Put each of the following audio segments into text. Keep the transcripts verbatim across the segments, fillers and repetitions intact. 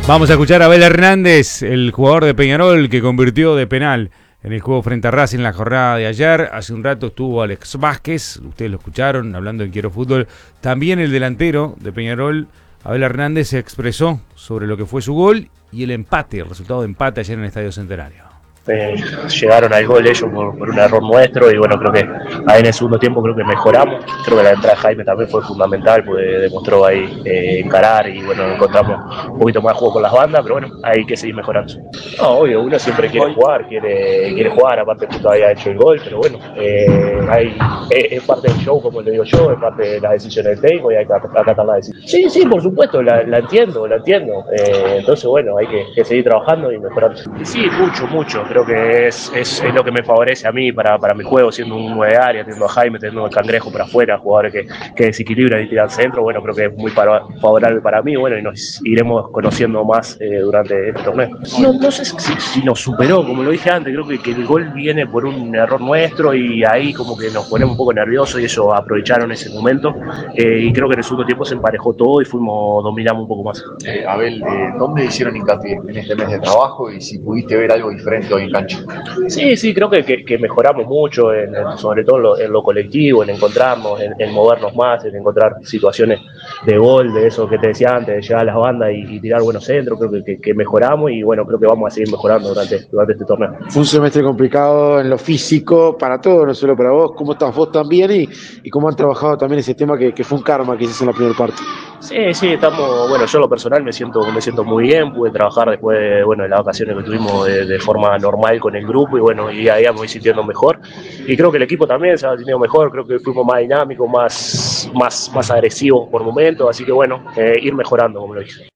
Vamos a escuchar a Abel Hernández, el jugador de Peñarol que convirtió de penal en el juego frente a Racing en la jornada de ayer. Hace un rato estuvo Alex Vázquez, ustedes lo escucharon, hablando en Quiero Fútbol. También el delantero de Peñarol, Abel Hernández, se expresó sobre lo que fue su gol y el empate, el resultado de empate ayer en el Estadio Centenario. Eh, llegaron al gol ellos por, por un error nuestro y bueno, creo que ahí en el segundo tiempo creo que mejoramos. Creo que la entrada de Jaime también fue fundamental porque demostró ahí eh, encarar y bueno, encontramos un poquito más de juego con las bandas, pero bueno, hay que seguir mejorando. No, obvio, uno siempre quiere jugar, quiere, quiere jugar, aparte justo había hecho el gol, pero bueno, eh, hay, es, es parte del show, como le digo yo, es parte de las decisiones del técnico y hay que acatar las decisiones. Sí, sí, por supuesto, la, la entiendo, la entiendo. Eh, entonces bueno, hay que, que seguir trabajando y mejorando. Sí, mucho, mucho. Creo que es, es, es lo que me favorece a mí para, para mi juego, siendo un nueve área, teniendo a Jaime, teniendo al Cangrejo por afuera, jugadores que, que desequilibran y tiran centro. Bueno, creo que es muy para, favorable para mí, bueno, y nos iremos conociendo más eh, durante este torneo. No, no sé si, si nos superó, como lo dije antes, creo que, que el gol viene por un error nuestro y ahí como que nos ponemos un poco nerviosos y ellos aprovecharon ese momento eh, y creo que en el segundo tiempo se emparejó todo y fuimos, dominamos un poco más. Eh, Abel, eh, ¿dónde hicieron hincapié en este mes de trabajo y si pudiste ver algo diferente hoy en cancha? Sí, sí, creo que, que, que mejoramos mucho, en, en, sobre todo en lo, en lo colectivo, en encontrarnos, en, en movernos más, en encontrar situaciones de gol, de eso que te decía antes, de llegar a las bandas y, y tirar buenos centros. Creo que, que, que mejoramos y bueno, creo que vamos a seguir mejorando durante, durante este torneo. Fue un semestre complicado en lo físico para todos, no solo para vos. ¿Cómo estás vos también y, y cómo han trabajado también ese tema que, que fue un karma que hiciste en la primera parte? Sí, sí, estamos, bueno, yo en lo personal me siento, me siento muy bien, pude trabajar después de, bueno, de las vacaciones que tuvimos de, de forma normal con el grupo y bueno, y ahí me voy sintiendo mejor y creo que el equipo también se ha sintiendo mejor, creo que fuimos más dinámicos, más, más, más agresivos por momentos, así que bueno, eh, ir mejorando, como lo dije.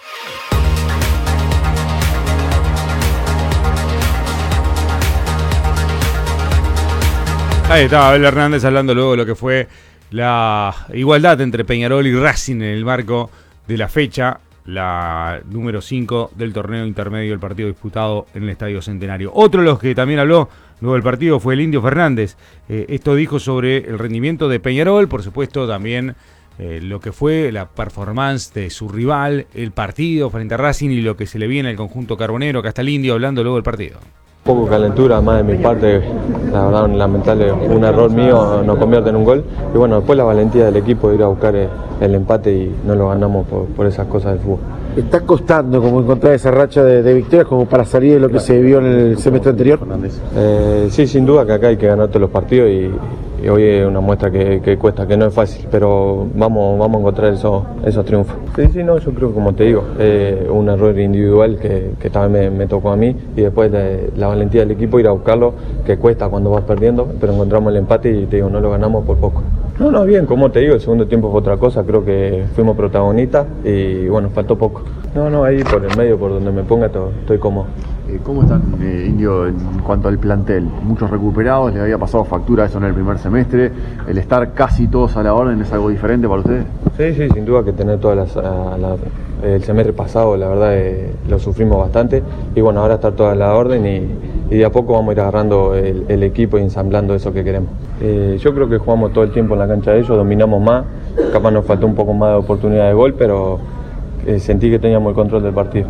Ahí estaba Abel Hernández hablando luego de lo que fue la igualdad entre Peñarol y Racing en el marco de la fecha, la número cinco del torneo intermedio del partido disputado en el Estadio Centenario. Otro de los que también habló luego del partido fue el Indio Fernández. Eh, esto dijo sobre el rendimiento de Peñarol, por supuesto también eh, lo que fue la performance de su rival, el partido frente a Racing y lo que se le viene al conjunto carbonero. Acá está el Indio hablando luego del partido. Un poco calentura, más de mi parte, la verdad lamentable, un error mío nos convierte en un gol y bueno, después la valentía del equipo de ir a buscar el empate y no lo ganamos por, por esas cosas del fútbol. ¿Está costando como encontrar esa racha de, de victorias como para salir de lo que se vio en el semestre anterior? Eh, sí, sin duda que acá hay que ganar todos los partidos y, y hoy es una muestra que, que cuesta, que no es fácil, pero vamos, vamos a encontrar esos, esos triunfos. Sí, sí, no, yo creo que como te digo, eh, un error individual que, que también me, me tocó a mí y después de, la valentía del equipo ir a buscarlo, que cuesta cuando vas perdiendo, pero encontramos el empate y te digo, no lo ganamos por poco. No, no, bien, como te digo, el segundo tiempo fue otra cosa, creo que fuimos protagonistas y bueno, faltó poco. No, no, ahí por el medio, por donde me ponga, todo, estoy cómodo. ¿Cómo están, eh, Indio, en cuanto al plantel? Muchos recuperados, les había pasado factura eso en el primer semestre. ¿El estar casi todos a la orden es algo diferente para ustedes? Sí, sí, sin duda que tener todas las... A la, el semestre pasado, la verdad, eh, lo sufrimos bastante. Y bueno, ahora estar toda a la orden y, y de a poco vamos a ir agarrando el, el equipo y ensamblando eso que queremos. Eh, yo creo que jugamos todo el tiempo en la cancha de ellos, dominamos más. Capaz nos faltó un poco más de oportunidad de gol, pero eh, sentí que teníamos el control del partido.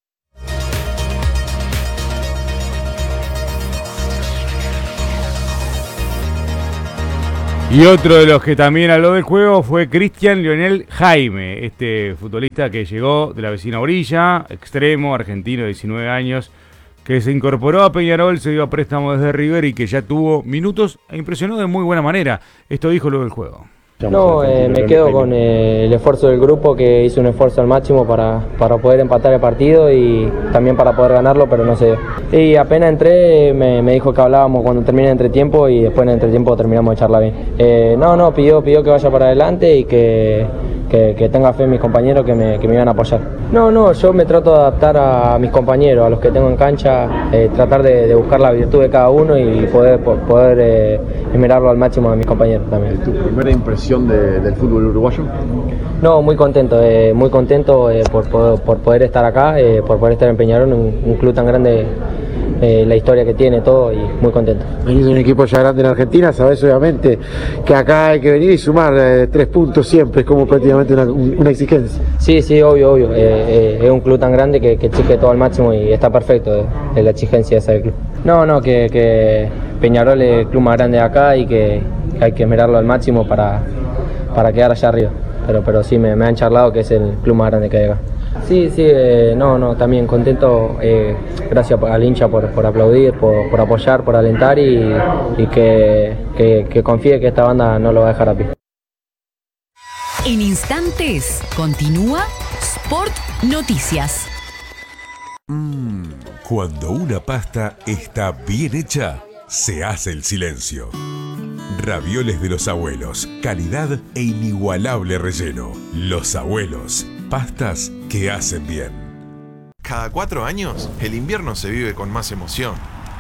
Y otro de los que también habló del juego fue Cristian Leonel Jaime, este futbolista que llegó de la vecina orilla, extremo, argentino de diecinueve años, que se incorporó a Peñarol, se dio a préstamo desde River y que ya tuvo minutos e impresionó de muy buena manera. Esto dijo luego del juego. No, eh, me quedo con eh, el esfuerzo del grupo que hizo un esfuerzo al máximo para, para poder empatar el partido y también para poder ganarlo, pero no se dio. Y apenas entré me, me dijo que hablábamos cuando termine el entretiempo y después en el entretiempo terminamos de charla bien. Eh, no, no, pidió, pidió que vaya para adelante y que, que, que tenga fe en mis compañeros que me, que me iban a apoyar. No, no, yo me trato de adaptar a mis compañeros, a los que tengo en cancha, eh, tratar de, de buscar la virtud de cada uno y poder, poder eh, esmerarlo al máximo a mis compañeros también. ¿Tu primera impresión De, del fútbol uruguayo? No, muy contento, eh, muy contento eh, por, por, por poder estar acá, eh, por poder estar en Peñarol, un, un club tan grande eh, la historia que tiene, todo, y muy contento. Venís de un equipo ya grande en Argentina, sabés obviamente que acá hay que venir y sumar eh, tres puntos siempre, es como prácticamente una, una exigencia. Sí, sí, obvio, obvio. Eh, eh, es un club tan grande que, que exige todo al máximo y está perfecto, eh, es la exigencia esa del club. No, no, que, que Peñarol es el club más grande de acá y que, que hay que mirarlo al máximo para, para quedar allá arriba. Pero, pero sí, me, me han charlado que es el club más grande que hay acá. Sí, sí, eh, no, no, también contento, eh, gracias al hincha por, por aplaudir, por, por apoyar, por alentar y, y que, que, que confíe que esta banda no lo va a dejar a pie. En instantes, continúa Sport Noticias. Mm, cuando una pasta está bien hecha, se hace el silencio. Ravioles de los abuelos, calidad e inigualable relleno. Los abuelos, pastas que hacen bien. Cada cuatro años, el invierno se vive con más emoción.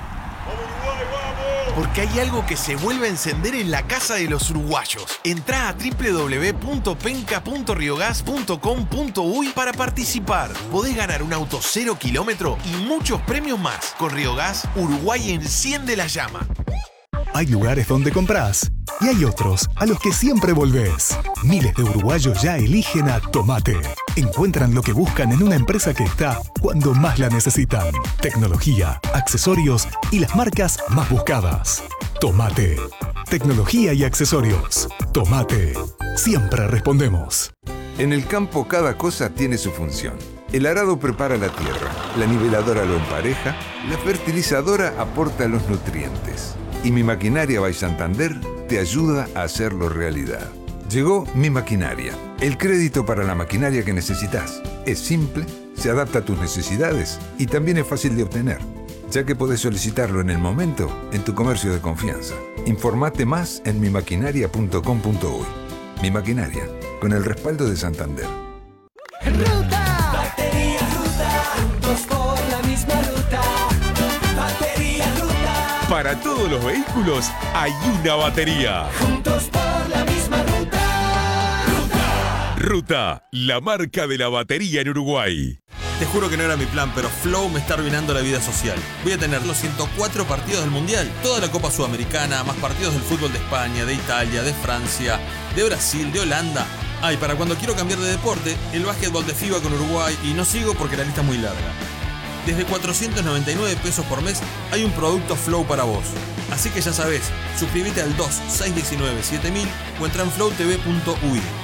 Porque hay algo que se vuelve a encender en la casa de los uruguayos. Entrá a doble u doble u doble u punto penca punto riogas punto com punto uy para participar. Podés ganar un auto cero kilómetro y muchos premios más. Con Riogas, Uruguay enciende la llama. Hay lugares donde comprás y hay otros a los que siempre volvés. Miles de uruguayos ya eligen a Tomate. Encuentran lo que buscan en una empresa que está cuando más la necesitan. Tecnología, accesorios y las marcas más buscadas. Tomate. Tecnología y accesorios. Tomate. Siempre respondemos. En el campo cada cosa tiene su función. El arado prepara la tierra, la niveladora lo empareja, la fertilizadora aporta los nutrientes. Y Mi Maquinaria by Santander te ayuda a hacerlo realidad. Llegó Mi Maquinaria, el crédito para la maquinaria que necesitas. Es simple, se adapta a tus necesidades y también es fácil de obtener, ya que podés solicitarlo en el momento en tu comercio de confianza. Informate más en mi maquinaria punto com punto uy. Mi Maquinaria, con el respaldo de Santander. Ruta, batería Ruta, juntos por la misma ruta. Batería Ruta. Para todos los vehículos hay una batería. Juntos por la misma ruta. Ruta. Ruta, la marca de la batería en Uruguay. Te juro que no era mi plan, pero Flow me está arruinando la vida social. Voy a tener los ciento cuatro partidos del Mundial, toda la Copa Sudamericana, más partidos del fútbol de España, de Italia, de Francia, de Brasil, de Holanda. Ah, y para cuando quiero cambiar de deporte, el básquetbol de FIBA con Uruguay, y no sigo porque la lista es muy larga. Desde cuatrocientos noventa y nueve pesos por mes hay un producto Flow para vos. Así que ya sabés, suscríbete al dos seis uno nueve siete mil o entra en flow t v punto uy.